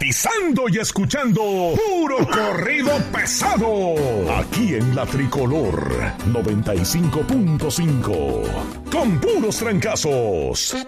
sintonizando y escuchando puro corrido pesado. Aquí en la Tricolor 95.5. Con puros trancazos.